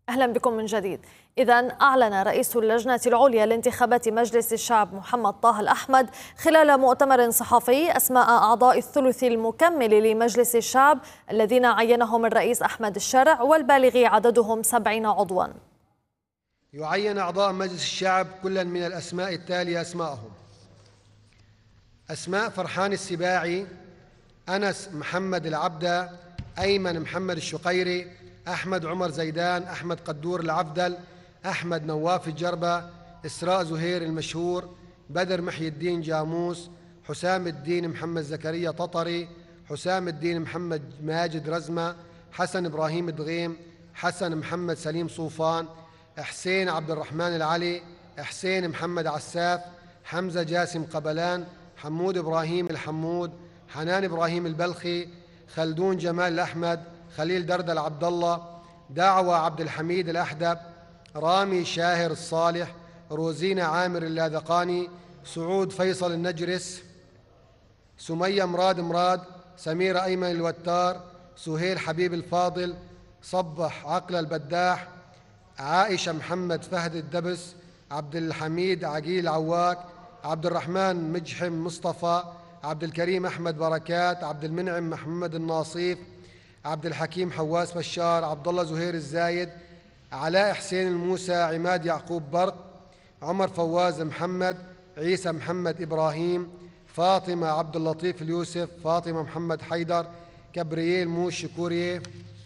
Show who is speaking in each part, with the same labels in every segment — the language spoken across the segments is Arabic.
Speaker 1: أهلا بكم من جديد. إذن أعلن رئيس اللجنة العليا لانتخابات مجلس الشعب محمد طه الأحمد خلال مؤتمر صحفي أسماء أعضاء الثلث المكمل لمجلس الشعب الذين عينهم الرئيس أحمد الشرع والبالغ عددهم 70 عضوا.
Speaker 2: يعين أعضاء مجلس الشعب كلا من الأسماء التالية أسماءهم: أسماء فرحان السباعي، أنس محمد العبدة، أيمن محمد الشقيري، أحمد عمر زيدان، أحمد قدور العفدل، أحمد نواف الجربة، إسراء زهير المشهور، بدر محي الدين جاموس، حسام الدين محمد زكريا تطري، حسام الدين محمد ماجد رزمة، حسن إبراهيم دغيم، حسن محمد سليم صوفان، حسين عبد الرحمن العلي، حسين محمد عساف، حمزة جاسم قبلان، حمود إبراهيم الحمود، حنان إبراهيم البلخي، خلدون جمال الأحمد، خليل دردل عبد الله، دعوة عبد الحميد الأحدب، رامي شاهر الصالح، روزينا عامر اللاذقاني، سعود فيصل النجرس، سمية مراد، سميرة أيمن الوتار، سهيل حبيب الفاضل، صبح عقل البداح، عائشة محمد فهد الدبس، عبد الحميد عقيل عواك، عبد الرحمن مجحم مصطفى، عبد الكريم أحمد بركات، عبد المنعم محمد الناصيف، عبد الحكيم حواس بشار، عبد الله زهير الزايد، علاء حسين الموسى، عماد يعقوب برق، عمر فواز محمد، عيسى محمد إبراهيم، فاطمة عبد اللطيف اليوسف، فاطمة محمد حيدر، كبرييل موش شكوريه،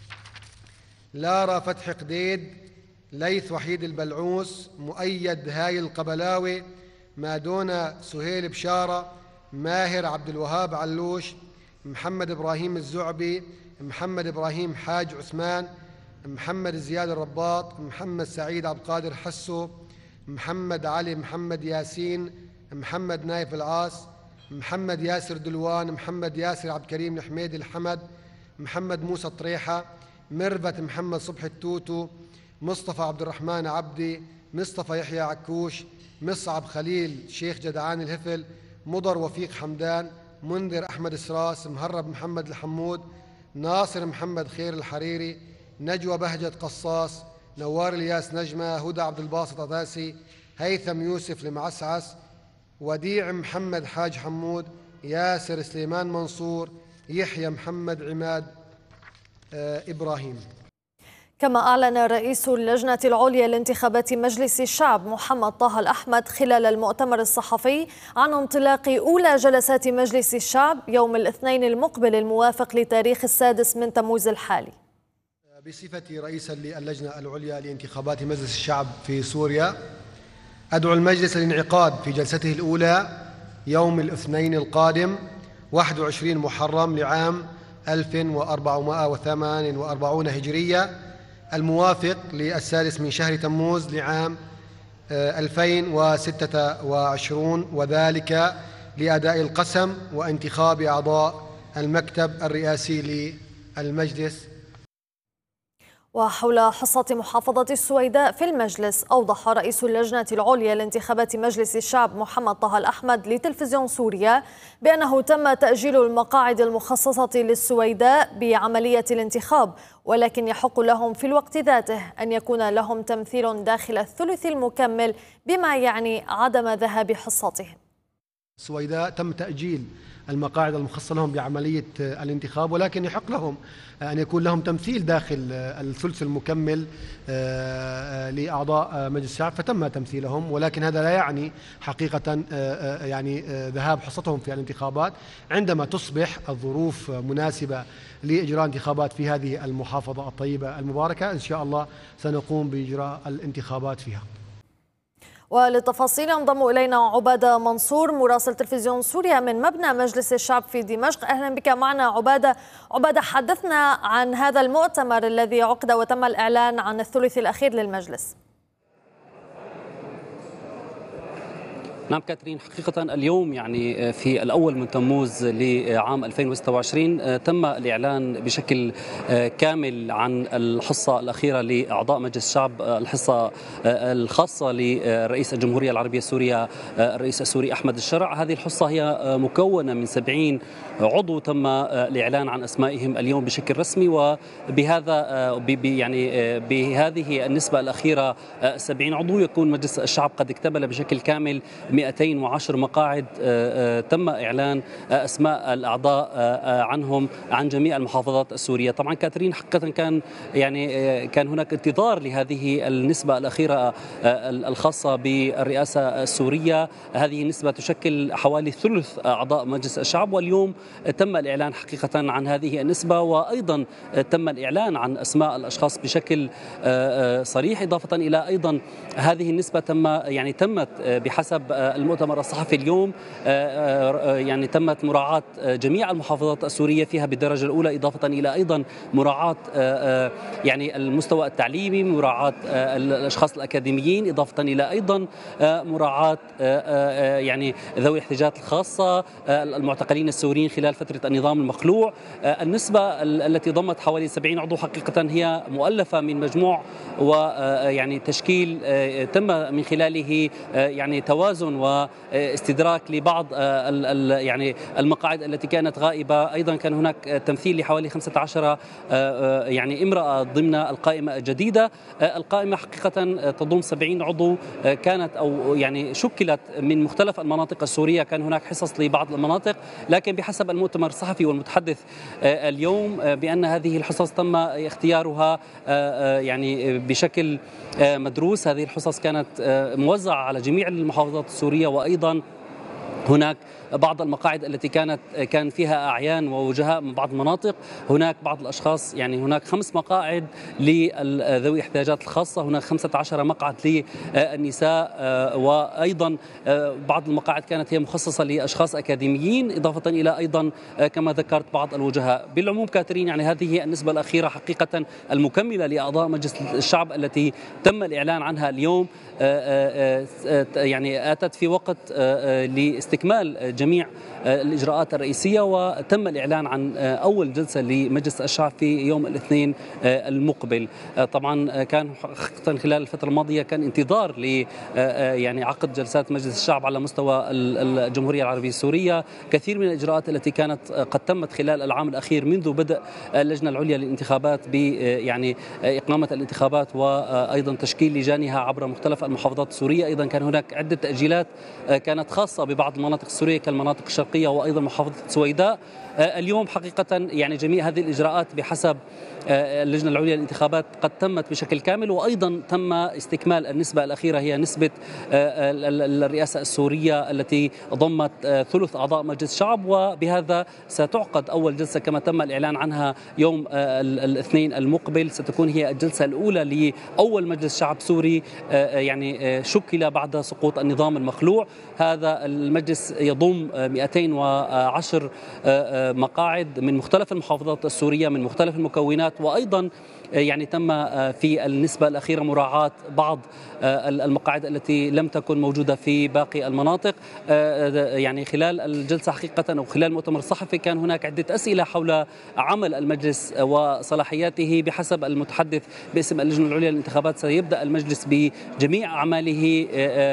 Speaker 2: لارا فتحي قديد، ليث وحيد البلعوس، مؤيد هاي القبلاوي، مادونا سهيل بشارة، ماهر عبد الوهاب علوش، محمد إبراهيم الزعبي، محمد إبراهيم حاج عثمان، محمد زياد الرباط، محمد سعيد عبد القادر حسو، محمد علي محمد ياسين، محمد نايف العاص، محمد ياسر دلوان، محمد ياسر عبد الكريم الحميد الحمد، محمد موسى الطريحة، ميرفت محمد صبحي التوتو، مصطفى عبد الرحمن عبدي، مصطفى يحيى عكوش، مصعب خليل شيخ جدعان الهفل، مضر وفيق حمدان، منذر أحمد سراس، مهرب محمد الحمود، ناصر محمد خير الحريري، نجوى بهجة قصاص، نوار الياس نجمة، هدى عبد الباسط عداسي، هيثم يوسف المعسعس، وديع محمد حاج حمود، ياسر سليمان منصور، يحيى محمد عماد إبراهيم.
Speaker 1: كما أعلن رئيس اللجنة العليا لانتخابات مجلس الشعب محمد طه الأحمد خلال المؤتمر الصحفي عن انطلاق أولى جلسات مجلس الشعب يوم الاثنين المقبل الموافق لتاريخ 6 من تموز الحالي.
Speaker 2: بصفتي رئيسا للجنة العليا لانتخابات مجلس الشعب في سوريا، أدعو المجلس للانعقاد في جلسته الأولى يوم الاثنين القادم 21 محرم لعام 1448 هجرية، الموافق ل6 من شهر تموز لعام 2026، وذلك لأداء القسم وانتخاب أعضاء المكتب الرئاسي للمجلس.
Speaker 1: وحول حصة محافظة السويداء في المجلس، أوضح رئيس اللجنة العليا لانتخابات مجلس الشعب محمد طه الأحمد لتلفزيون سوريا بأنه تم تأجيل المقاعد المخصصة للسويداء بعملية الانتخاب، ولكن يحق لهم في الوقت ذاته أن يكون لهم تمثيل داخل الثلث المكمل، بما يعني عدم ذهاب حصتهم.
Speaker 2: السويداء تم تأجيل المقاعد المخصصة لهم بعملية الانتخاب، ولكن يحق لهم أن يكون لهم تمثيل داخل الثلث المكمل لأعضاء مجلس الشعب، فتم تمثيلهم، ولكن هذا لا يعني حقيقة يعني ذهاب حصتهم في الانتخابات. عندما تصبح الظروف مناسبة لإجراء انتخابات في هذه المحافظة الطيبة المباركة، إن شاء الله سنقوم بإجراء الانتخابات فيها.
Speaker 1: وللتفاصيل ينضم إلينا عبادة منصور مراسل تلفزيون سوريا من مبنى مجلس الشعب في دمشق. أهلا بك معنا عبادة، حدثنا عن هذا المؤتمر الذي عقد وتم الإعلان عن الثلث الأخير للمجلس.
Speaker 3: نعم كاترين، حقيقة اليوم يعني في الأول من تموز لعام 2026 تم الإعلان بشكل كامل عن الحصة الأخيرة لأعضاء مجلس الشعب، الحصة الخاصة لرئيس الجمهورية العربية السورية الرئيس السوري أحمد الشرع. هذه الحصة هي مكونة من 70 عضو تم الإعلان عن أسمائهم اليوم بشكل رسمي، وبهذا يعني بهذه النسبة الأخيرة 70 عضو يكون مجلس الشعب قد اكتمل بشكل كامل 210 مقاعد. تم إعلان أسماء الأعضاء عنهم عن جميع المحافظات السورية. طبعا كاترين، حقيقة كان هناك انتظار لهذه النسبة الأخيرة الخاصة بالرئاسة السورية. هذه النسبة تشكل حوالي ثلث أعضاء مجلس الشعب، واليوم تم الإعلان حقيقة عن هذه النسبة، وأيضا تم الإعلان عن أسماء الأشخاص بشكل صريح. إضافة إلى أيضا هذه النسبة تمت بحسب المؤتمر الصحفي اليوم، يعني تمت مراعاة جميع المحافظات السورية فيها بالدرجة الأولى، إضافة إلى أيضا مراعاة يعني المستوى التعليمي، مراعاة الأشخاص الأكاديميين، إضافة إلى أيضا مراعاة يعني ذوي الاحتياجات الخاصة، المعتقلين السوريين خلال فترة النظام المخلوع. النسبة التي ضمت حوالي 70 عضو حقيقة هي مؤلفة من مجموع ويعني تشكيل تم من خلاله يعني توازن واستدراك لبعض يعني المقاعد التي كانت غائبة. أيضا كان هناك تمثيل لحوالي 15 يعني امرأة ضمن القائمة الجديدة. القائمة حقيقة تضم 70 عضو كانت أو يعني شكلت من مختلف المناطق السورية. كان هناك حصص لبعض المناطق، لكن بحسب المؤتمر الصحفي والمتحدث اليوم بأن هذه الحصص تم اختيارها يعني بشكل مدروس. هذه الحصص كانت موزعة على جميع المحافظات السورية، وأيضا هناك بعض المقاعد التي كان فيها أعيان ووجهاء من بعض المناطق. هناك بعض الأشخاص، يعني هناك 5 مقاعد لذوي الاحتياجات الخاصة، هناك 15 مقعد للنساء، وأيضا بعض المقاعد كانت هي مخصصة لأشخاص أكاديميين، إضافة إلى أيضا كما ذكرت بعض الوجهاء. بالعموم كاترين، يعني هذه النسبة الأخيرة حقيقة المكملة لأعضاء مجلس الشعب التي تم الإعلان عنها اليوم، يعني آتت في وقت لاستكمال جميع الإجراءات الرئيسية، وتم الإعلان عن أول جلسة لمجلس الشعب في يوم الاثنين المقبل. طبعا كان خلال الفترة الماضية كان انتظار ل يعني عقد جلسات مجلس الشعب على مستوى الجمهورية العربية السورية. كثير من الإجراءات التي كانت قد تمت خلال العام الأخير منذ بدء اللجنة العليا للانتخابات يعني إقامة الانتخابات، وأيضا تشكيل لجانها عبر مختلف المحافظات السورية. أيضا كان هناك عدة تأجيلات كانت خاصة ببعض المناطق السورية كالمناطق الشرقية وأيضا محافظة السويداء. اليوم حقيقة يعني جميع هذه الإجراءات بحسب اللجنة العليا للانتخابات قد تمت بشكل كامل، وأيضا تم استكمال النسبة الأخيرة هي نسبة الرئاسة السورية التي ضمت ثلث أعضاء مجلس الشعب، وبهذا ستعقد أول جلسة كما تم الإعلان عنها يوم الاثنين المقبل. ستكون هي الجلسة الأولى لأول مجلس شعب سوري يعني شكل بعد سقوط النظام المخلوع. هذا المجلس يضم 210 مقاعد من مختلف المحافظات السورية من مختلف المكونات، وأيضا يعني تم في النسبة الأخيرة مراعاة بعض المقاعد التي لم تكن موجودة في باقي المناطق. يعني خلال الجلسة حقيقة أو خلال المؤتمر الصحفي كان هناك عدة أسئلة حول عمل المجلس وصلاحياته. بحسب المتحدث باسم اللجنة العليا للانتخابات سيبدأ المجلس بجميع أعماله،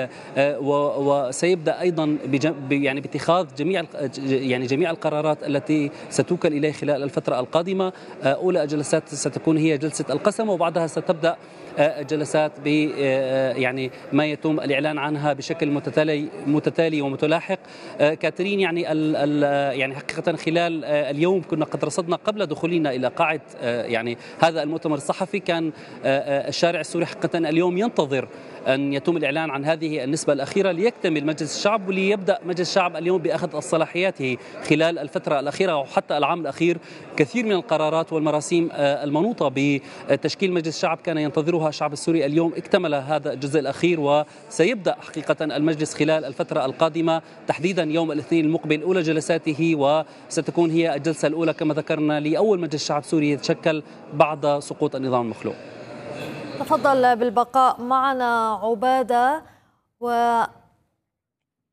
Speaker 3: وسيبدأ أيضا يعني باتخاذ جميع القرارات التي ستوكل إليه خلال الفترة القادمة. أولى جلسات ستكون هي جلسة القسم، وبعدها ستبدأ جلسات ب يعني ما يتم الإعلان عنها بشكل متتالي ومتلاحق. كاترين، يعني حقيقة خلال اليوم كنا قد رصدنا قبل دخولنا إلى قاعة يعني هذا المؤتمر الصحفي، كان الشارع السوري حقيقة اليوم ينتظر أن يتم الإعلان عن هذه النسبة الأخيرة ليكتمل مجلس الشعب وليبدأ مجلس الشعب اليوم بأخذ صلاحياته. خلال الفترة الأخيرة وحتى العام الأخير كثير من القرارات والمراسيم المنوطة بتشكيل مجلس الشعب كان ينتظرها الشعب السوري. اليوم اكتمل هذا الجزء الأخير، وسيبدأ حقيقة المجلس خلال الفترة القادمة تحديدا يوم الاثنين المقبل أولى جلساته، وستكون هي الجلسة الأولى كما ذكرنا لأول مجلس شعب سوري يتشكل بعد سقوط النظام المخلوع.
Speaker 1: تفضل بالبقاء معنا عبادة.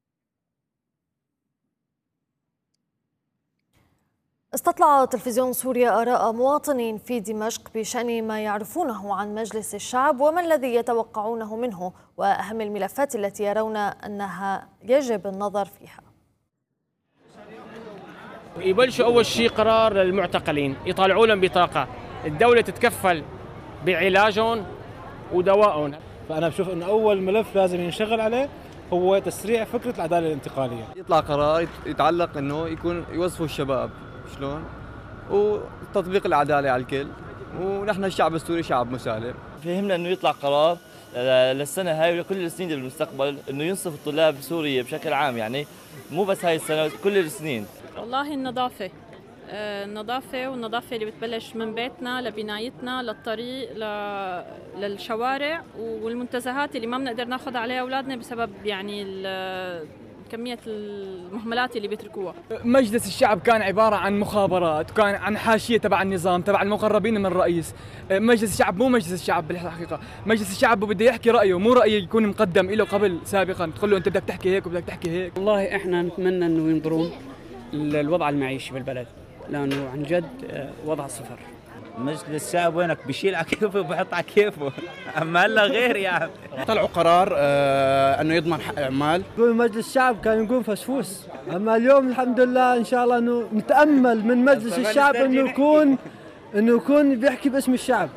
Speaker 1: استطلع تلفزيون سوريا آراء مواطنين في دمشق بشأن ما يعرفونه عن مجلس الشعب وما الذي يتوقعونه منه وأهم الملفات التي يرون أنها يجب النظر فيها.
Speaker 4: يبلشوا أول شيء قرار للمعتقلين، يطالعوا لهم بطاقة، الدولة تتكفل بعلاجهم ودوائهم.
Speaker 5: فأنا بشوف إنه أول ملف لازم ينشغل عليه هو تسريع فكرة العدالة الانتقالية.
Speaker 6: يطلع قرار يتعلق إنه يكون يوظفوا الشباب شلون وتطبيق العدالة على الكل، ونحن الشعب السوري شعب مسالم.
Speaker 7: فهمنا إنه يطلع قرار للسنة هاي ولكل السنين بالمستقبل إنه ينصف الطلاب بسوريا بشكل عام، يعني مو بس هاي السنة كل السنين.
Speaker 8: والله النظافة والنظافة اللي بتبلش من بيتنا لبنايتنا للطريق للشوارع والمنتزهات اللي ما بنقدر ناخذ عليها أولادنا بسبب يعني كمية المهملات اللي بيتركوها.
Speaker 9: مجلس الشعب كان عبارة عن مخابرات، وكان عن حاشية تبع النظام تبع المقربين من الرئيس. مجلس الشعب مو مجلس الشعب بالحقيقة، مجلس الشعب بده يحكي رأيه، مو رأيه يكون مقدم له قبل سابقا تقول له أنت بدك تحكي هيك وبدك تحكي هيك.
Speaker 10: والله إحنا نتمنى إنه ينظرون الوضع المعيشي بالبلد، لأنه عن جد وضع صفر.
Speaker 11: مجلس الشعب وينك بيشيل على كيفه وبحط على كيفه، اما هلا غير يعني.
Speaker 12: طلعوا قرار انه يضمن حق اعمال.
Speaker 13: يقول مجلس الشعب كان يقول فسفوس، اما اليوم الحمد لله ان شاء الله انه نتامل من مجلس الشعب انه يكون بيحكي باسم الشعب.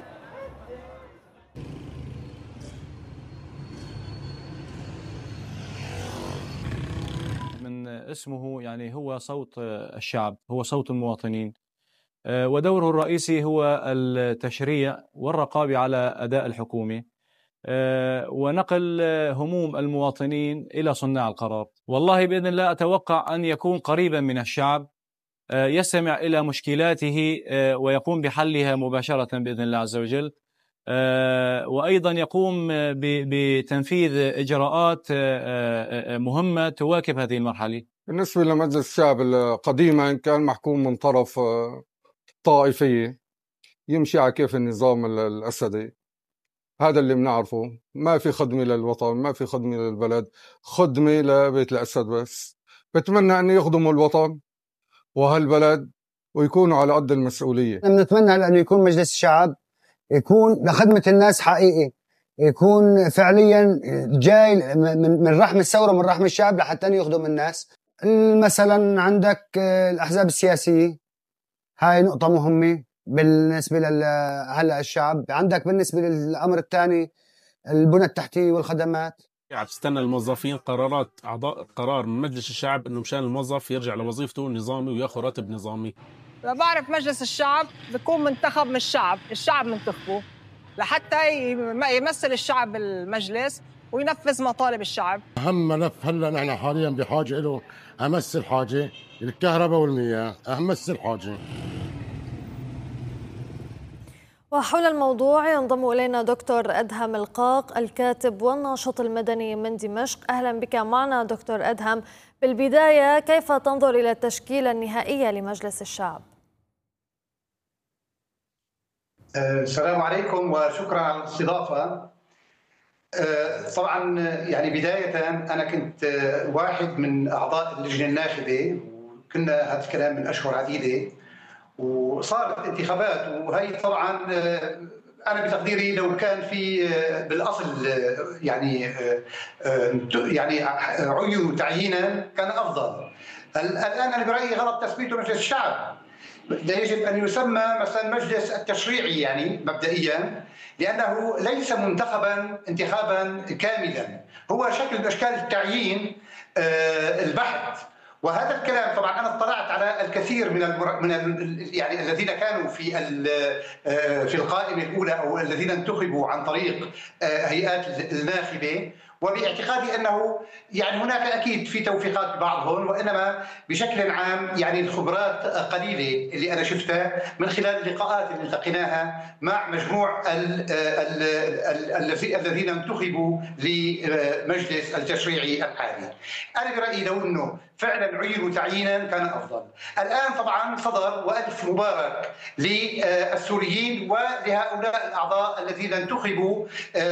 Speaker 5: من اسمه يعني هو صوت الشعب، هو صوت المواطنين، ودوره الرئيسي هو التشريع والرقابة على أداء الحكومة، ونقل هموم المواطنين إلى صناع القرار. والله بإذن الله أتوقع أن يكون قريبا من الشعب، يستمع إلى مشكلاته ويقوم بحلها مباشرة بإذن الله عز وجل، وأيضا يقوم بتنفيذ إجراءات مهمة تواكب هذه المرحلة.
Speaker 14: بالنسبة لمجلس الشعب قديما كان محكوم من طرف طائفية يمشي على كيف النظام الأسدي، هذا اللي بنعرفه. ما في خدمة للوطن، ما في خدمة للبلد، خدمة لبيت الأسد بس. بتمنى أن يخدموا الوطن وهالبلد ويكونوا على قد المسؤولية.
Speaker 15: نتمنى أن يكون مجلس الشعب يكون لخدمة الناس حقيقي، يكون فعليا جاي من رحم الثورة، من رحم الشعب لحتى يخدم الناس. مثلا عندك الأحزاب السياسية، هاي نقطة مهمة بالنسبة هلا الشعب. عندك بالنسبة للأمر الثاني البنى التحتية والخدمات.
Speaker 16: عم تستنى الموظفين قرارات أعضاء قرار من مجلس الشعب إنه مشان الموظف يرجع لوظيفته نظامي وياخذ راتب نظامي.
Speaker 17: بعرف مجلس الشعب بيكون منتخب من الشعب منتخبه لحتى يمثل الشعب بالمجلس وينفذ مطالب الشعب.
Speaker 18: أهم ملف هلا نحن حاليا بحاجة له أمس الحاجة الكهرباء والمياه، أمس الحاجة.
Speaker 1: وحول الموضوع ينضم إلينا دكتور أدهم القاق الكاتب والناشط المدني من دمشق. أهلا بك معنا دكتور أدهم. بالبداية كيف تنظر إلى التشكيلة النهائية لمجلس الشعب؟
Speaker 19: السلام عليكم وشكرا على الاستضافة. طبعا يعني بداية أنا كنت واحد من أعضاء اللجنة الناخبة، وكنا هذا الكلام من أشهر عديدة، وصارت انتخابات. وهي طبعا أنا بتقديري لو كان في بالأصل يعني عين تعيينا كان أفضل. الآن أنا برأيي غلط تثبيته مجلس الشعب. يجب أن يسمى مثلا مجلس التشريعي يعني مبدئيا، لأنه ليس منتخبا انتخابا كاملا، هو شكل من أشكال التعيين البحث. وهذا الكلام طبعا انا اطلعت على الكثير من يعني الذين كانوا في القائمه الاولى او الذين انتخبوا عن طريق هيئات الناخبه، وباعتقادي انه يعني هناك اكيد في توفيقات ببعضهم، وانما بشكل عام يعني الخبرات قليله اللي انا شفتها من خلال اللقاءات اللي التقيناها مع مجموع الذين انتخبوا لمجلس التشريعي الحالي. انا برايي لو انه فعلا عينوا تعيينا كان افضل. الان طبعا صدر والف مبارك للسوريين ولهؤلاء الاعضاء الذين انتخبوا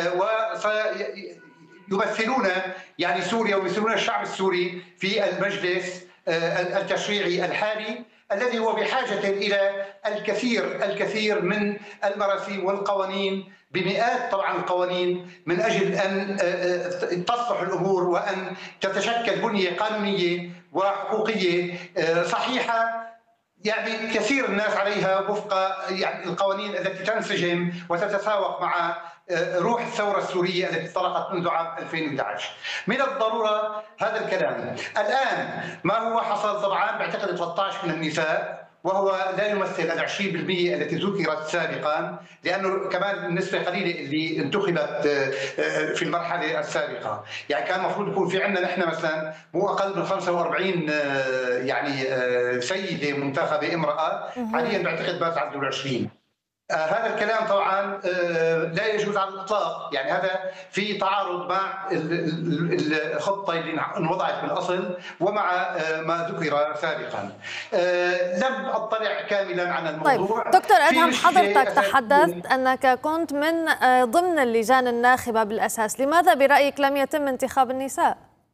Speaker 19: يمثلون يعني سوريا ويمثلون الشعب السوري في المجلس التشريعي الحالي. الذي هو بحاجة إلى الكثير من المراسيم والقوانين، بمئات طبعا القوانين، من أجل أن تصلح الأمور وأن تتشكل بنية قانونية وحقوقية صحيحة يعني كثير الناس عليها وفق يعني القوانين التي تنسجم وتتساوق مع روح الثورة السورية التي طرقت منذ عام 2011. من الضرورة هذا الكلام. الآن ما هو حصل طبعا بعتقد 13 من النساء، وهو لا يمثل ال 20% التي ذكرت سابقا، لانه كمان النسبه قليله اللي انتخبت في المرحله السابقه، يعني كان المفروض يكون في عندنا نحن مثلا مو اقل من 45 يعني سيده منتخبه امراه، حاليا بعتقد بس عنده 20. هذا الكلام طبعا لا يجوز على الاطلاق، يعني هذا في تعارض مع الخطه اللي انوضعت بالاصل ومع ما ذكر سابقا. لم اطلع كاملا عن الموضوع.
Speaker 1: طيب دكتور ادهم، حضرتك تحدثت انك كنت من ضمن اللجان الناخبه بالاساس، لماذا برايك لم يتم انتخاب النساء؟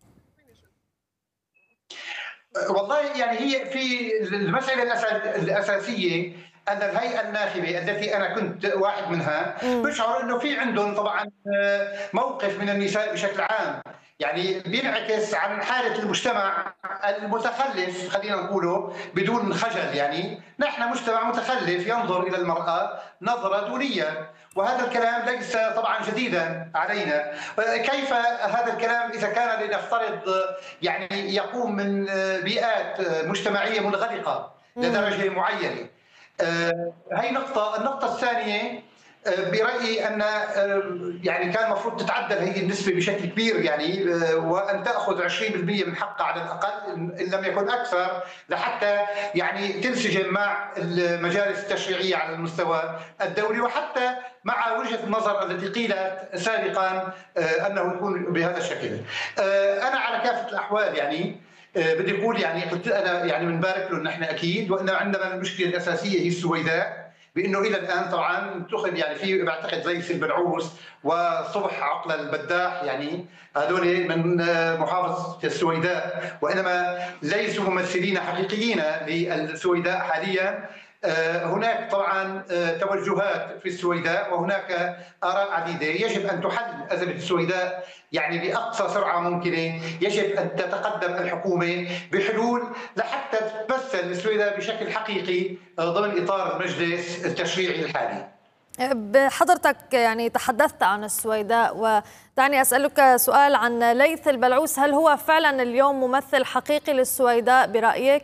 Speaker 19: والله يعني هي في المساله الاساسيه أن الهيئة الناخبة التي أنا كنت واحد منها بشعر أنه في عندهم طبعا موقف من النساء بشكل عام، يعني بينعكس عن حالة المجتمع المتخلف، خلينا نقوله بدون خجل. يعني نحن مجتمع متخلف ينظر إلى المرأة نظرة دونية، وهذا الكلام ليس طبعا جديدا علينا. كيف هذا الكلام إذا كان لنفترض يعني يقوم من بيئات مجتمعية منغلقة لدرجة معينة؟ هي نقطة. النقطة الثانية برأيي أن يعني كان المفروض تتعدل هذه النسبة بشكل كبير، يعني وأن تأخذ 20% من حقها على الأقل إن لم يكن أكثر، لحتى يعني تنسجم مع المجالس التشريعية على المستوى الدولي، وحتى مع وجهة النظر التي قيلت سابقا أنه يكون بهذا الشكل. أنا على كافة الأحوال يعني بدي اقول يعني قلت انا يعني بنبارك له نحن اكيد، وان عندنا المشكله الاساسيه هي السويداء، بانه الى الان طبعا انتخب يعني في بعتقد ليث البلعوس وصبح عقل البداح، يعني هذول من محافظه السويداء، وانما ليسوا ممثلين حقيقيين للسويداء حاليا. هناك طبعا توجهات في السويداء وهناك آراء عديدة. يجب أن تحل أزمة السويداء يعني بأقصى سرعة ممكنة. يجب أن تتقدم الحكومة بحلول لحتى تمثل السويداء بشكل حقيقي ضمن إطار المجلس التشريعي الحالي.
Speaker 1: حضرتك يعني تحدثت عن السويداء، ودعني أسألك سؤال عن ليث البلعوس. هل هو فعلا اليوم ممثل حقيقي للسويداء برأيك؟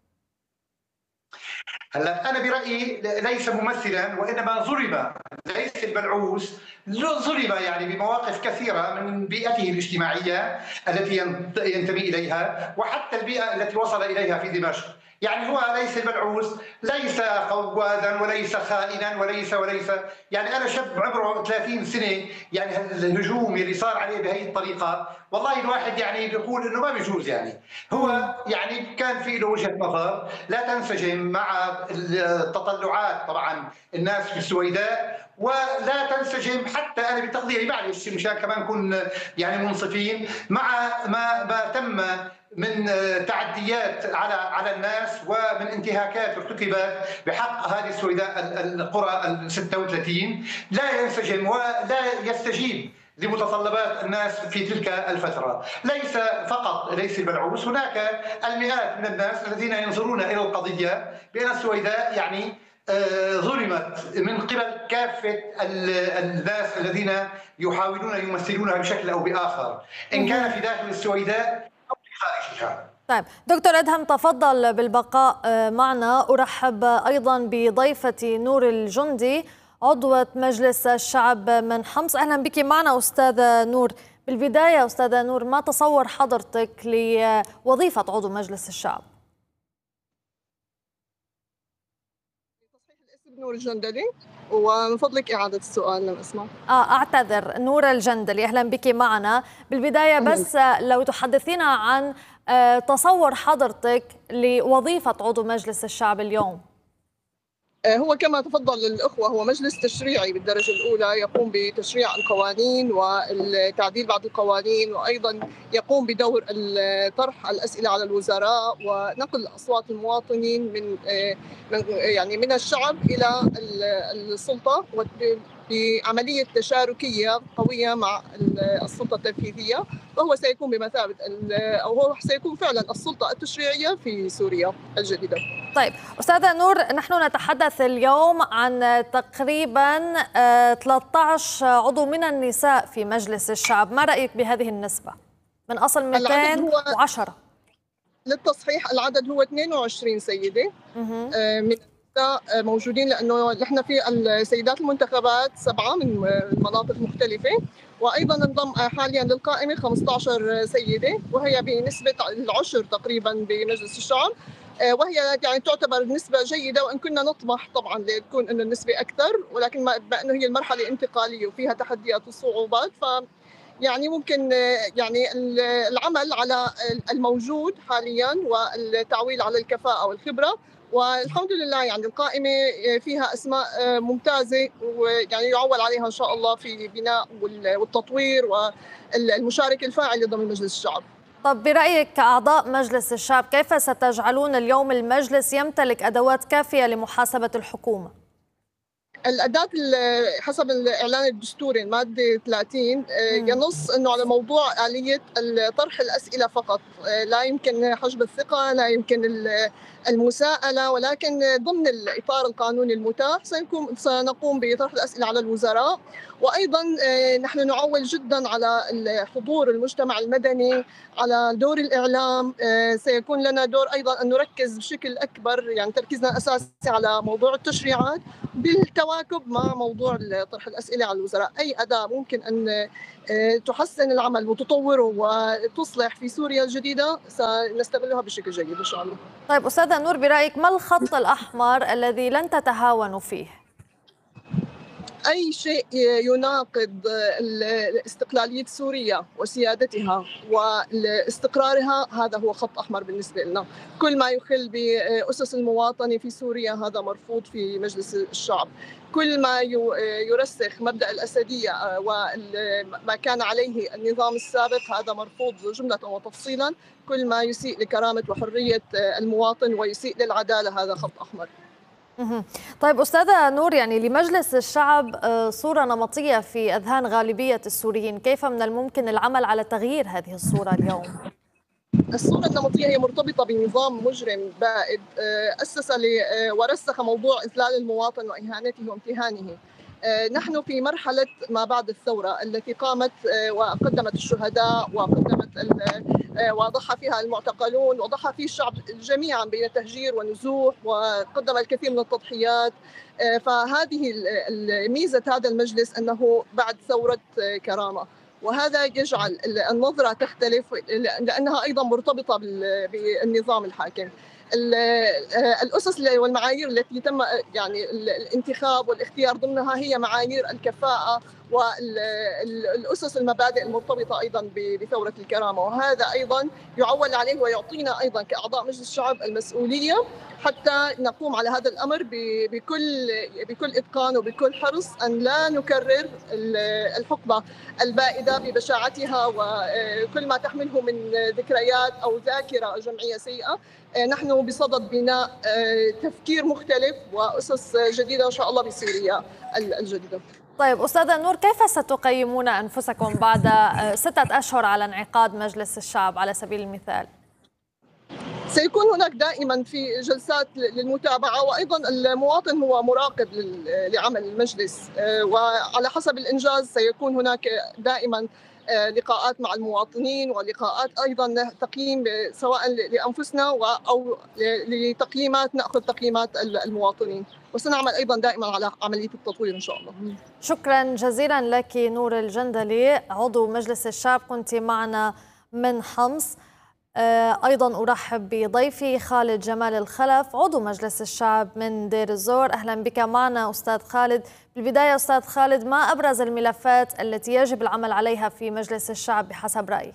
Speaker 19: هلا انا برايي ليس ممثلا، وانما ظلم. ليث البلعوس ظلم يعني بمواقف كثيره من بيئته الاجتماعيه التي ينتمي اليها، وحتى البيئه التي وصل اليها في دمشق. يعني هو ليث البلعوس ليس قوادا وليس خائنا وليس يعني انا شاب عمره 30 سنه، يعني الهجوم اللي صار عليه بهي الطريقه والله الواحد يعني بيقول انه ما بيجوز. يعني هو يعني كان في له وجهه نظر لا تنسجم مع التطلعات طبعا الناس في السويداء، ولا تنسجم حتى انا بتقديري معلش مشان كمان نكون يعني منصفين مع ما تم من تعديات على الناس ومن انتهاكات ارتكبت بحق هذه السويداء القرى ال 36. لا ينسجم ولا يستجيب لمتطلبات الناس في تلك الفترة. ليس فقط ليث البلعوس، هناك المئات من الناس الذين ينظرون إلى القضية بأن السويداء يعني ظلمت من قبل كافة الناس الذين يحاولون يمثلونها بشكل أو بآخر، إن كان في داخل السويداء أو في خارجها.
Speaker 1: طيب دكتور أدهم، تفضل بالبقاء معنا. أرحب أيضا بضيفتي نور الجندي، عضوة مجلس الشعب من حمص. أهلا بك معنا أستاذة نور. بالبداية أستاذة نور، ما تصور حضرتك لوظيفة عضو مجلس الشعب؟
Speaker 20: نور الجندلي، ومن فضلك إعادة السؤال لم أسمع.
Speaker 1: أعتذر، نور الجندلي، أهلا بك معنا. بالبداية بس لو تحدثينا عن تصور حضرتك لوظيفة عضو مجلس الشعب اليوم.
Speaker 20: هو كما تفضل الأخوة هو مجلس تشريعي بالدرجة الأولى، يقوم بتشريع القوانين والتعديل بعض القوانين، وأيضا يقوم بدور طرح الأسئلة على الوزراء ونقل أصوات المواطنين من الشعب إلى السلطة بعملية تشاركية قوية مع السلطة التنفيذية، وهو سيكون بمثابة أو هو سيكون فعلا السلطة التشريعية في سوريا الجديدة.
Speaker 1: طيب أستاذة نور، نحن نتحدث اليوم عن تقريبا 13 عضو من النساء في مجلس الشعب، ما رأيك بهذه النسبة من أصل 210؟
Speaker 20: للتصحيح العدد هو 22 سيدة من موجودين، لأنه نحن في السيدات المنتخبات 7 من مناطق مختلفة، وأيضا انضم حاليا للقائمة 15 سيدة، وهي بنسبة العشر تقريبا بمجلس الشعب، وهي يعني تعتبر نسبة جيدة، وإن كنا نطمح طبعا لتكون إنه النسبة أكثر، ولكن بأنه هي المرحلة انتقالية وفيها تحديات وصعوبات، يعني ممكن يعني العمل على الموجود حاليا والتعويل على الكفاءة والخبرة، والحمد لله يعني القائمة فيها أسماء ممتازة، ويعني يعول عليها إن شاء الله في بناء والتطوير والمشاركة الفاعلة ضمن مجلس الشعب.
Speaker 1: طب برأيك كأعضاء مجلس الشعب كيف ستجعلون اليوم المجلس يمتلك أدوات كافية لمحاسبة الحكومة؟
Speaker 20: الأداة حسب الإعلان الدستوري المادة 30 ينص أنه على موضوع آلية طرح الأسئلة فقط، لا يمكن حجب الثقة، لا يمكن المساءلة، ولكن ضمن الإطار القانوني المتاح سنقوم بطرح الأسئلة على الوزراء، وأيضا نحن نعول جدا على حضور المجتمع المدني، على دور الإعلام، سيكون لنا دور أيضا أن نركز بشكل أكبر، يعني تركيزنا الأساسي على موضوع التشريعات بالتواكب مع موضوع طرح الأسئلة على الوزراء. أي أداة ممكن أن تحسن العمل وتطوره وتصلح في سوريا الجديدة سنستغلها بشكل جيد إن شاء الله.
Speaker 1: طيب أستاذة نور، برأيك ما الخط الأحمر الذي لن تتهاونوا فيه؟
Speaker 20: أي شيء يناقض استقلالية سوريا وسيادتها واستقرارها هذا هو خط أحمر بالنسبة لنا. كل ما يخل بأسس المواطنة في سوريا هذا مرفوض في مجلس الشعب. كل ما يرسخ مبدأ الأسدية وما كان عليه النظام السابق هذا مرفوض جملة وتفصيلا. كل ما يسيء لكرامة وحرية المواطن ويسيء للعدالة هذا خط أحمر.
Speaker 1: طيب أستاذة نور، يعني لمجلس الشعب صورة نمطية في أذهان غالبية السوريين، كيف من الممكن العمل على تغيير هذه الصورة اليوم؟
Speaker 20: الصورة النمطية هي مرتبطة بنظام مجرم بائد أسس ورسخ موضوع إذلال المواطن وإهانته وامتهانه. نحن في مرحلة ما بعد الثورة التي قامت وقدمت الشهداء وضحى فيها المعتقلون وضحى فيه الشعب جميعا بين تهجير ونزوح وقدم الكثير من التضحيات. فهذه الميزة هذا المجلس أنه بعد ثورة كرامة، وهذا يجعل النظرة تختلف لأنها أيضا مرتبطة بالنظام الحاكم. الأسس والمعايير التي تم يعني الانتخاب والاختيار ضمنها هي معايير الكفاءة والأسس المبادئ المرتبطة أيضا بثورة الكرامة، وهذا أيضا يعول عليه ويعطينا أيضا كأعضاء مجلس الشعب المسؤولية حتى نقوم على هذا الأمر بكل إتقان وبكل حرص أن لا نكرر الحقبة البائدة ببشاعتها وكل ما تحمله من ذكريات أو ذاكرة جمعية سيئة. نحن بصدد بناء تفكير مختلف وأسس جديدة إن شاء الله بسوريا الجديدة.
Speaker 1: طيب أستاذة نور، كيف ستقيمون أنفسكم بعد 6 أشهر على انعقاد مجلس الشعب على سبيل المثال؟
Speaker 20: سيكون هناك دائما في جلسات للمتابعة، وأيضا المواطن هو مراقب لعمل المجلس، وعلى حسب الإنجاز سيكون هناك دائما لقاءات مع المواطنين ولقاءات أيضا تقييم سواء لأنفسنا أو لتقييمات نأخذ تقييمات المواطنين، وسنعمل أيضا دائما على عملية التطوير إن شاء الله.
Speaker 1: شكرا جزيلا لك نور الجندلي عضو مجلس الشعب، كنت معنا من حمص. أيضا أرحب بضيفي خالد جمال الخلف عضو مجلس الشعب من دير الزور. أهلا بك معنا أستاذ خالد. بالبداية أستاذ خالد، ما أبرز الملفات التي يجب العمل عليها في مجلس الشعب بحسب رأيك؟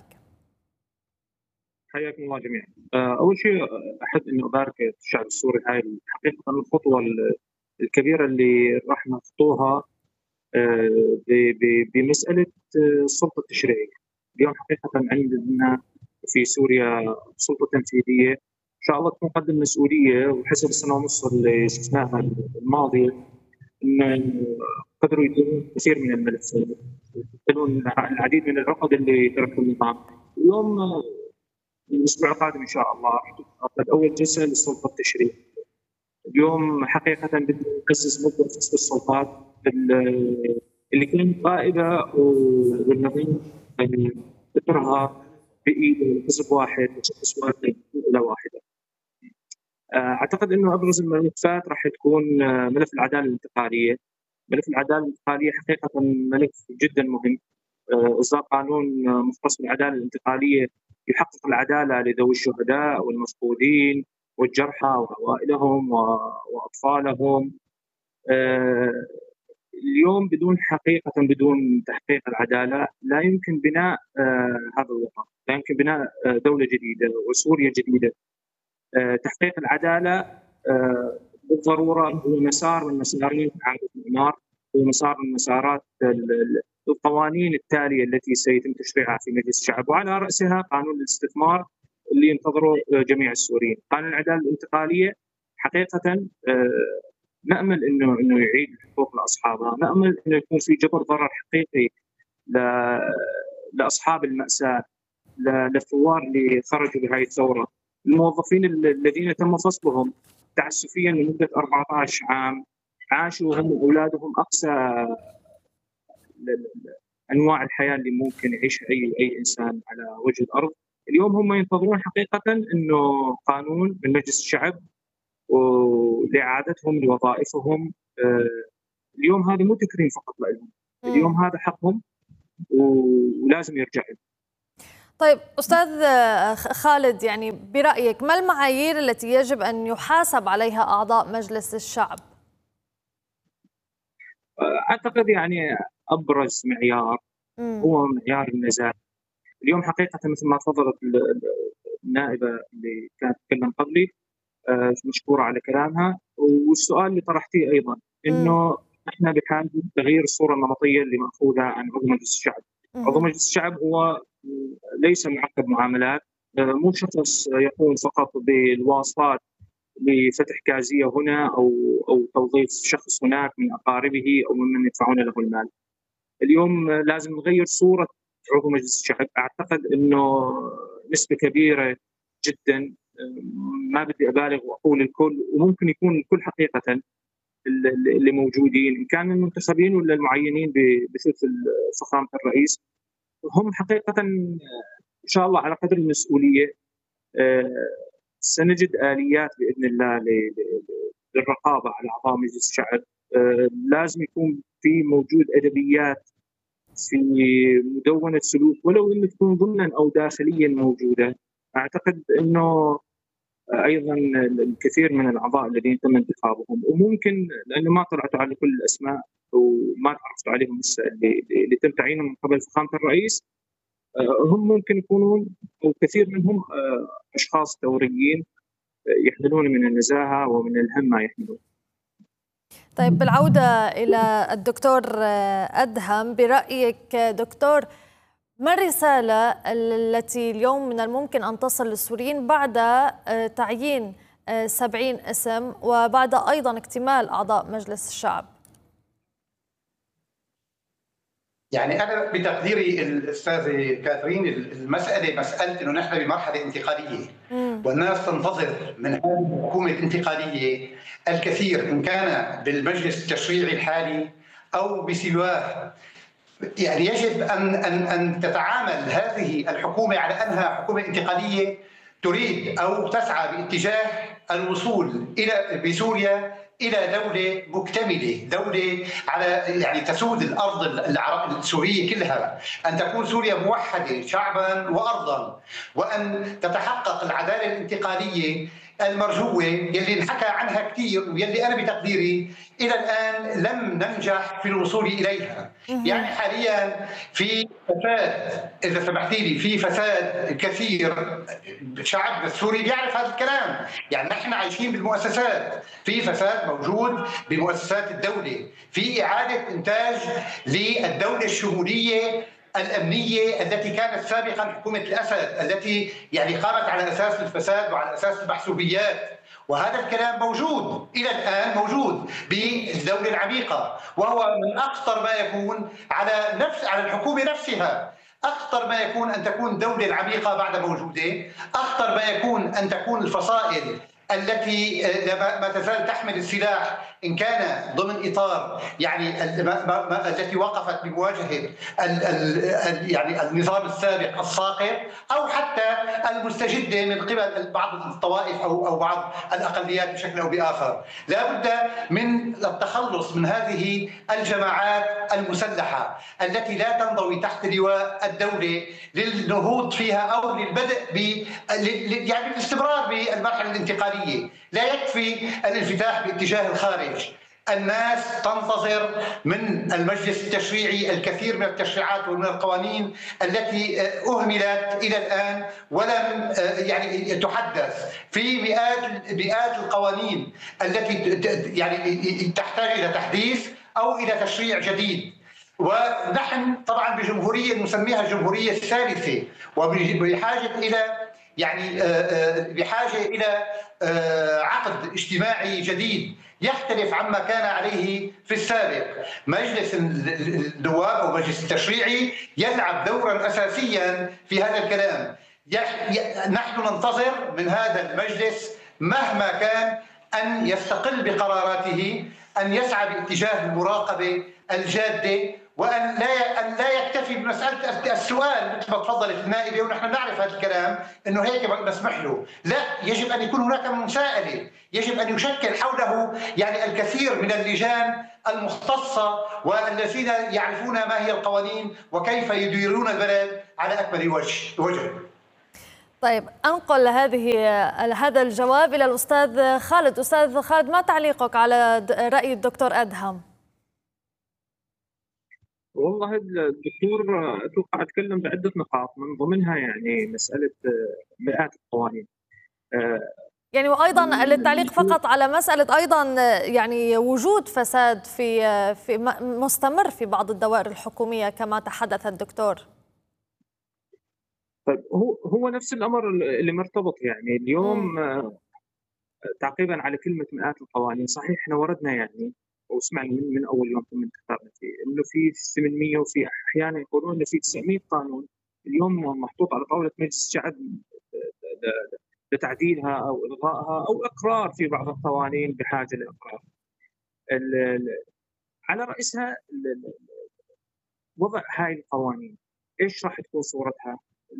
Speaker 21: حياكم الله جميعا. أول شيء أحب أن أبارك الشعب السوري هاي حقيقة الخطوة الكبيرة اللي راح نخطوها بمسألة السلطة التشريعية. اليوم حقيقة عندنا في سوريا سلطة تنفيذية إن شاء الله تكون قدم مسؤولية، وحسب السنة ونص اللي شفناها الماضية إن قدروا يديرون كثير من الملفات، يحلون العديد من العقد اللي تركوا النظام. اليوم الأسبوع القادم إن شاء الله قد أول جلسة للسلطة التشريعية. اليوم حقيقة بدنا نأسس مبدأ فصل السلطات اللي كانت غائبة، والنظام ذكرها بإيد حزب واحد وشخص واحد إلى واحدة. أعتقد أنه أبرز الملفات راح تكون ملف العدالة الانتقالية. ملف العدالة الانتقالية حقيقة ملف جدا مهم. إصدار قانون مختص بالعدالة الانتقالية يحقق العدالة لذوي الشهداء والمفقودين والجرحى وعوائلهم وأطفالهم. اليوم بدون تحقيق العدالة لا يمكن بناء هذا الوطن، لا يمكن بناء دولة جديدة وسوريا جديدة. تحقيق العدالة بالضرورة هو مسار من مسارات إعادة الإعمار، هو مسار من مسارات القوانين التالية التي سيتم تشريعها في مجلس الشعب، وعلى رأسها قانون الاستثمار اللي ينتظره جميع السوريين. قانون العدالة الانتقالية حقيقة نأمل إنه يعيد حقوق لأصحابها، نأمل إنه يكون في جبر ضرر حقيقي لأصحاب المأساة، للثوار اللي خرجوا بهذه الثورة، الموظفين الذين تم فصلهم تعسفيا لمدة 14 عام، عاشوا هم وأولادهم أقصى أنواع الحياة اللي ممكن يعيشها أي إنسان على وجه الأرض. اليوم هم ينتظرون حقيقة إنه قانون من مجلس الشعب ولإعادتهم لوظائفهم. اليوم هذا مو تكريم فقط لهم، اليوم هذا حقهم ولازم يرجع لهم.
Speaker 1: طيب أستاذ خالد، يعني برأيك ما المعايير التي يجب أن يحاسب عليها أعضاء مجلس الشعب؟
Speaker 21: أعتقد يعني أبرز معيار هو معيار النزاهة. اليوم حقيقة مثل ما تفضلت النائبة اللي كانت تتكلم قبلي، مشكورة على كلامها، والسؤال اللي طرحتيه أيضا إنه إحنا بحاجة تغيير الصورة النمطية اللي مأخوذة عن عضو مجلس الشعب. عضو مجلس الشعب هو ليس معقد معاملات، مو شخص يقوم فقط بالواسطات لفتح كازية هنا أو توظيف شخص هناك من أقاربه أو ممن يدفعون له المال. اليوم لازم نغير صورة عضو مجلس الشعب. أعتقد أنه نسبة كبيرة جدا، ما بدي أبالغ وأقول الكل، وممكن يكون الكل حقيقة اللي موجودين إن كان المنتخبين ولا المعينين بثلث فخامة الرئيس، هم حقيقة إن شاء الله على قدر المسؤولية سنجد آليات بإذن الله للرقابة على أعضاء مجلس الشعب. لازم يكون في موجود أدبيات في مدونة سلوك، ولو إن تكون ضمنا أو داخليا موجودة. أعتقد أنه أيضا الكثير من الأعضاء الذين تم انتخابهم، وممكن لأنه ما طلعتوا على كل الأسماء وما تعرفتوا عليهم اللي تم تعيينهم من قبل فخامة الرئيس، هم ممكن يكونون أو كثير منهم أشخاص ثوريين يحملون من النزاهة ومن الهم ما يحملون.
Speaker 1: طيب بالعودة إلى الدكتور أدهم، برأيك دكتور ما الرسالة التي اليوم من الممكن أن تصل للسوريين بعد تعيين 70 اسم وبعد أيضا اكتمال أعضاء مجلس الشعب؟
Speaker 19: يعني أنا بتقديري الأستاذة كاثرين، المسألة مسألة إنه نحن بمرحلة انتقالية والناس تنتظر من هذه الحكومة الانتقالية الكثير، إن كان بالمجلس التشريعي الحالي أو بسواه. يعني يجب أن تتعامل هذه الحكومة على أنها حكومة انتقالية تريد أو تسعى باتجاه الوصول بسوريا إلى دولة مكتملة، دولة على يعني تسود الأرض السورية كلها، أن تكون سوريا موحدة شعبا وأرضا، وأن تتحقق العدالة الانتقالية المرجوة يلي انحكى عنها كثير ويلي أنا بتقديري إلى الآن لم ننجح في الوصول إليها. يعني حاليا في فساد، إذا سمحتي لي، في فساد كثير. شعبنا السوري بيعرف هذا الكلام، يعني نحن عايشين بالمؤسسات، في فساد موجود بمؤسسات الدولة، في إعادة إنتاج للدولة الشمولية الأمنية التي كانت سابقا حكومة الأسد، التي يعني قامت على أساس الفساد وعلى أساس المحسوبيات، وهذا الكلام موجود إلى الآن، موجود بالدولة العميقة، وهو من أخطر ما يكون على الحكومة نفسها. أخطر ما يكون أن تكون الدولة العميقة بعد موجودة، أخطر ما يكون أن تكون الفصائل التي ما تزال تحمل السلاح إن كان ضمن إطار يعني التي وقفت بمواجهة يعني النظام السابق الساقط، أو حتى المستجدة من قبل بعض الطوائف أو بعض الأقليات بشكل أو بآخر. لا بد من التخلص من هذه الجماعات المسلحة التي لا تنضوي تحت لواء الدولة للنهوض فيها أو للبدء يعني الاستمرار بالمرحلة الانتقالية. لا يكفي الانفتاح باتجاه الخارج. الناس تنتظر من المجلس التشريعي الكثير من التشريعات ومن القوانين التي أهملت إلى الآن ولم يعني تحدث. في مئات القوانين التي يعني تحتاج إلى تحديث أو إلى تشريع جديد. ونحن طبعا بجمهورية نسميها الجمهورية الثالثة، وبحاجة إلى يعني بحاجة إلى عقد اجتماعي جديد يختلف عما كان عليه في السابق. مجلس النواب أو مجلس التشريعي يلعب دورا أساسيا في هذا الكلام. نحن ننتظر من هذا المجلس مهما كان أن يستقل بقراراته، أن يسعى باتجاه المراقبة الجادة، وأن لا يكتفي بمسألة السؤال مثل ما تفضلت النائبة، ونحن نعرف هذا الكلام أنه هيك نسمح له. لا، يجب أن يكون هناك مساءلة، يجب أن يشكل حوله يعني الكثير من اللجان المختصة والذين يعرفون ما هي القوانين وكيف يديرون البلد على أكمل وجه.
Speaker 1: طيب، أنقل هذا الجواب إلى الأستاذ خالد. أستاذ خالد، ما تعليقك على رأي الدكتور أدهم؟
Speaker 21: والله الدكتور اتوقع اتكلم بعده نقاط من ضمنها يعني مساله مئات القوانين.
Speaker 1: يعني وايضا للتعليق فقط على مساله ايضا يعني وجود فساد في مستمر في بعض الدوائر الحكوميه كما تحدث الدكتور.
Speaker 21: طيب، هو نفس الامر اللي مرتبط يعني اليوم تعقيبا على كلمه مئات القوانين. صحيح احنا وردنا يعني وسمعنا من اول يوم من انتخابنا فيه انه في 800 وفي احيانا يقولون انه في 900 قانون اليوم محطوط على طاوله مجلس الشعب لتعديلها او الغائها او اقرار في بعض القوانين بحاجه لاقرار. على راسها وضع هاي القوانين، ايش راح تكون صورتها؟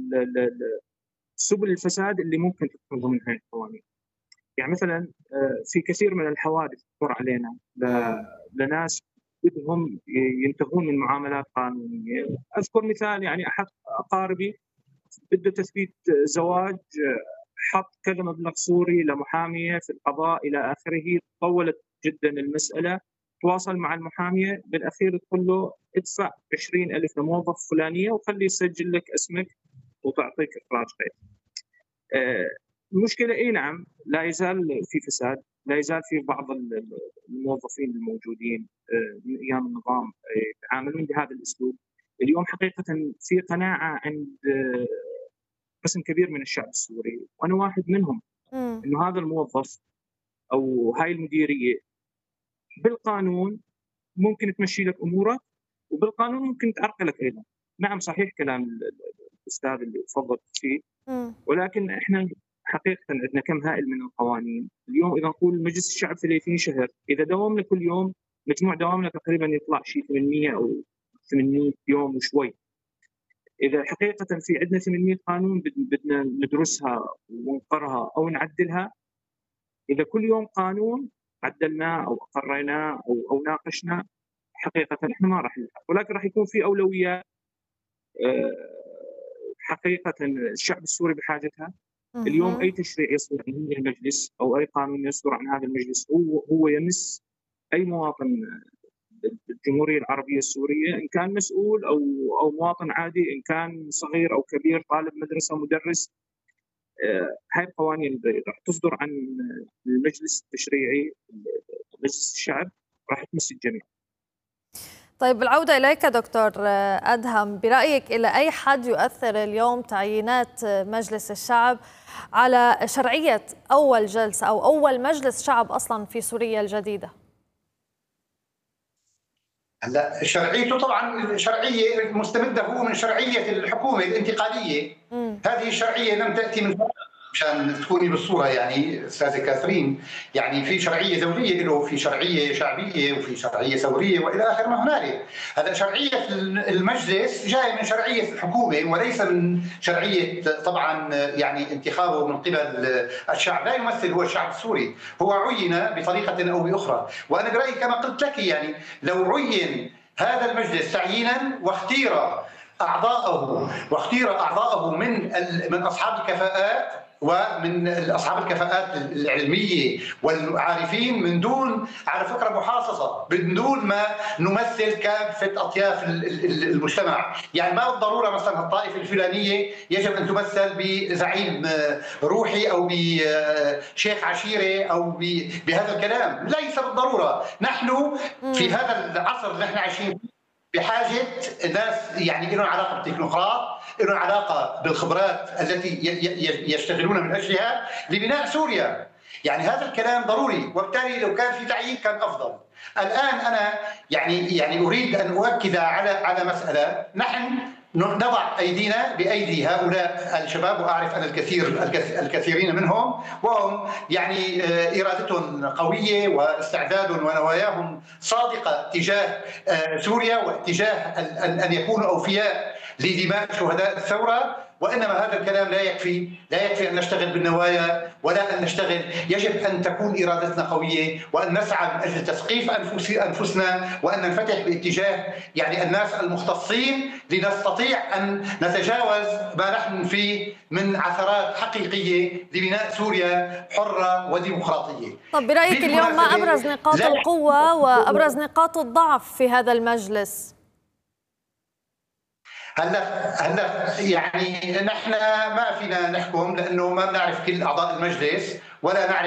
Speaker 21: سبل الفساد اللي ممكن تكون ضمن هاي القوانين. يعني مثلا في كثير من الحوادث تمر علينا لناس بدهم ينتهون من معاملات قانونيه. اذكر مثال، يعني احد اقاربي بده تثبيت زواج، حط كذا مبلغ سوري لمحاميه في القضاء الى اخره، طولت جدا المساله، تواصل مع المحاميه، بالاخير تقول له ادفع 20,000 لموظف فلانيه وخليه يسجل لك اسمك وتعطيك اخراج غير. المشكله اي نعم لا يزال في فساد، لا يزال في بعض الموظفين الموجودين من ايام النظام يتعاملون بهذا الاسلوب. اليوم حقيقه في قناعه عند قسم كبير من الشعب السوري، وانا واحد منهم، انه هذا الموظف او هاي المديريه بالقانون ممكن تمشي لك امورك وبالقانون ممكن تعرقلك ايضا. نعم صحيح كلام الاستاذ اللي تفضل فيه، ولكن احنا حقيقه عندنا كم هائل من القوانين. اليوم اذا نقول مجلس الشعب 30 شهر، اذا داومنا كل يوم مجموع دوامنا تقريبا يطلع شيء 800 او 800 يوم وشوي. اذا حقيقه في عندنا 800 قانون بدنا ندرسها ونقرها او نعدلها، اذا كل يوم قانون عدلناه او اقريناه او ناقشنا، حقيقه احنا ما راح نلحق، ولكن راح يكون في اولويات حقيقه الشعب السوري بحاجتها. اليوم اي تشريع يصدر عن هذا المجلس او اي قانون يصدر عن هذا المجلس هو يمس اي مواطن بالجمهوريه العربيه السوريه، ان كان مسؤول او مواطن عادي، ان كان صغير او كبير، طالب مدرسه، مدرس. هاي القوانين اللي راح تصدر عن المجلس التشريعي، مجلس الشعب، راح تمس الجميع.
Speaker 1: طيب العودة إليك دكتور أدهم، برأيك إلى أي حد يؤثر اليوم تعيينات مجلس الشعب على شرعية أول جلسة أو أول مجلس شعب أصلا في سوريا الجديدة؟
Speaker 19: هلا شرعيته طبعا شرعية مستمدة هو من شرعية الحكومة الانتقالية. هذه الشرعية لم تأتي من فوق مشان تكوني بالصورة يعني أستاذة كاثرين، يعني في شرعية دولية له، في شرعية شعبية وفي شرعية ثورية وإلى آخر ما هنالك. هذا شرعية المجلس جاي من شرعية الحكومة وليس من شرعية طبعا يعني انتخابه من قبل الشعب. لا يمثل هو الشعب السوري، هو عين بطريقة أو بأخرى. وأنا برأيي كما قلت لك يعني لو عين هذا المجلس تعيينا واختير أعضاءه من أصحاب الكفاءات ومن أصحاب الكفاءات العلمية والعارفين، من دون على فكرة محاصصة، من دون ما نمثل كافة أطياف المجتمع. يعني ما بالضرورة مثلا الطائفة الفلانية يجب أن تمثل بزعيم روحي أو بشيخ عشيرة أو بهذا الكلام، ليس بالضرورة. نحن في هذا العصر اللي نحن عايشين بحاجة ناس يعني لهم علاقة بالتكنوقراط، لهم علاقة بالخبرات التي يشتغلون من أجلها لبناء سوريا. يعني هذا الكلام ضروري، وبالتالي لو كان في تعيين كان أفضل. الآن أنا يعني أريد أن أؤكد على مسألة. نحن نضع أيدينا بأيدي هؤلاء الشباب، وأعرف أن الكثيرين منهم، وهم يعني إرادتهم قوية واستعداد ونواياهم صادقة تجاه سوريا واتجاه أن يكونوا أوفياء لدماء شهداء الثورة. وإنما هذا الكلام لا يكفي أن نشتغل بالنوايا ولا أن نشتغل. يجب أن تكون إرادتنا قوية وأن نسعى من أجل تثقيف أنفسنا وأن ننفتح باتجاه يعني الناس المختصين لنستطيع أن نتجاوز ما نحن فيه من عثرات حقيقية لبناء سوريا حرة وديمقراطية.
Speaker 1: طب برأيك اليوم ما أبرز نقاط القوة وأبرز نقاط الضعف في هذا المجلس؟
Speaker 19: هلا يعني نحن ما فينا نحكم لانه ما بنعرف كل اعضاء المجلس ولا نعرف